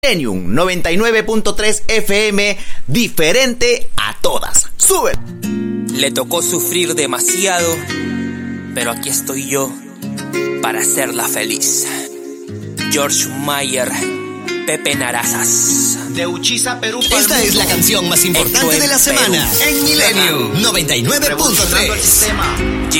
Millennium 99.3 FM, diferente a todas. ¡Sube! Le tocó sufrir demasiado, pero aquí estoy yo para hacerla feliz. George Mayer, Pepe Narazas. De Uchiza, Perú. Esta es la canción más importante de la semana en Millennium 99.3.